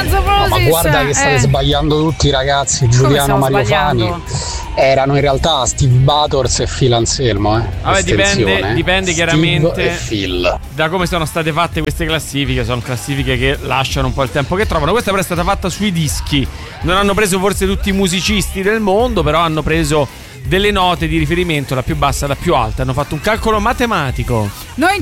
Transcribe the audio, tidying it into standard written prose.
Guns N' Roses. Ma guarda che state sbagliando tutti i ragazzi. Giuliano Mariofani erano in realtà Steve Bators e Phil Anselmo. Vabbè, dipende chiaramente e Phil. da come sono state fatte queste classifiche. Sono classifiche che lasciano un po' il tempo che trovano. Questa però è stata fatta sui dischi. Non hanno preso forse tutti i musicisti del mondo, però hanno preso delle note di riferimento, la più bassa alla più alta. Hanno fatto un calcolo matematico. Noi